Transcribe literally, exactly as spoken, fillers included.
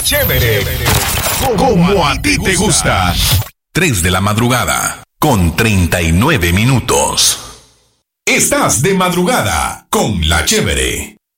Chévere, como a ti te gusta. tres de la madrugada, con treinta y nueve minutos. Estás de madrugada con La Chévere.